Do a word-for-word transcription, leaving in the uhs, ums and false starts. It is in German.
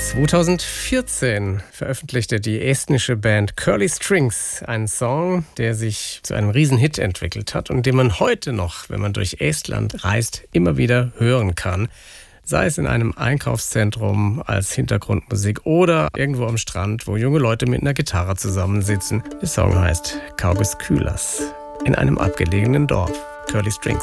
zweitausendvierzehn veröffentlichte die estnische Band Curly Strings einen Song, der sich zu einem Riesenhit entwickelt hat und den man heute noch, wenn man durch Estland reist, immer wieder hören kann. Sei es in einem Einkaufszentrum als Hintergrundmusik oder irgendwo am Strand, wo junge Leute mit einer Gitarre zusammensitzen. Der Song heißt Kaugus Külas in einem abgelegenen Dorf. Curly Strings.